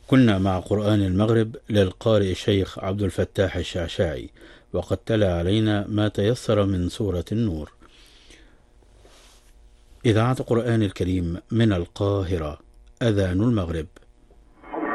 كنا مع قرآن المغرب للقارئ الشيخ عبد الفتاح الشعشاعي، وقد تلا علينا ما تيسر من سورة النور. إذاعة قرآن الكريم من القاهرة، أذان المغرب.